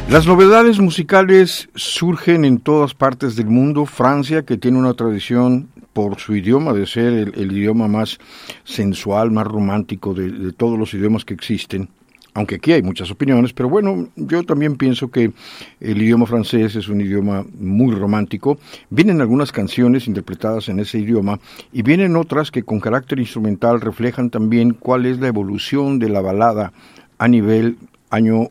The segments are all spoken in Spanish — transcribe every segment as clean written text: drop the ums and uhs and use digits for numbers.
Las novedades musicales surgen en todas partes del mundo. Francia, que tiene una tradición por su idioma de ser el idioma más sensual, más romántico de todos los idiomas que existen, aunque aquí hay muchas opiniones, pero bueno, yo también pienso que el idioma francés es un idioma muy romántico. Vienen algunas canciones interpretadas en ese idioma y vienen otras que con carácter instrumental reflejan también cuál es la evolución de la balada a nivel año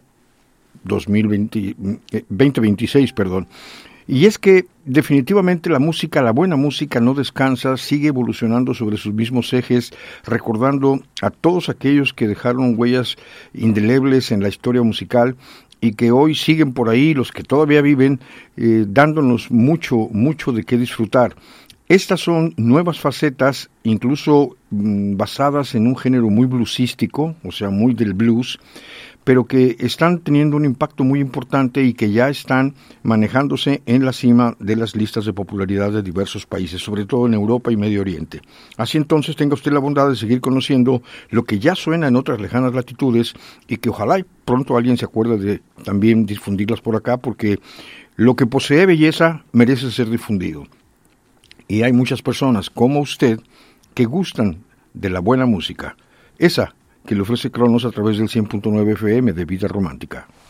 2026, perdón. Y es que definitivamente la música, la buena música no descansa, sigue evolucionando sobre sus mismos ejes, recordando a todos aquellos que dejaron huellas indelebles en la historia musical y que hoy siguen por ahí, los que todavía viven, dándonos mucho de qué disfrutar. Estas son nuevas facetas, incluso basadas en un género muy bluesístico, o sea, muy del blues, pero que están teniendo un impacto muy importante y que ya están manejándose en la cima de las listas de popularidad de diversos países, sobre todo en Europa y Medio Oriente. Así entonces tenga usted la bondad de seguir conociendo lo que ya suena en otras lejanas latitudes y que ojalá pronto alguien se acuerde de también difundirlas por acá, porque lo que posee belleza merece ser difundido. Y hay muchas personas como usted que gustan de la buena música, esa que le ofrece Cronos a través del 100.9 FM de Vida Romántica.